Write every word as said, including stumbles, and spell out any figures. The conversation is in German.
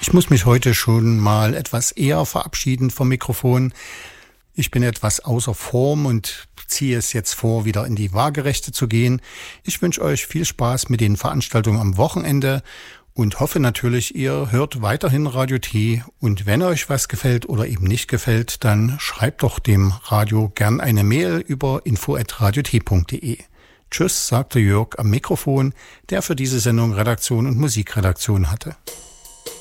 Ich muss mich heute schon mal etwas eher verabschieden vom Mikrofon. Ich bin etwas außer Form und ziehe es jetzt vor, wieder in die Waagerechte zu gehen. Ich wünsche euch viel Spaß mit den Veranstaltungen am Wochenende und hoffe natürlich, ihr hört weiterhin Radio T. Und wenn euch was gefällt oder eben nicht gefällt, dann schreibt doch dem Radio gern eine Mail über info at radiot punkt de. Tschüss, sagte Jörg am Mikrofon, der für diese Sendung Redaktion und Musikredaktion hatte.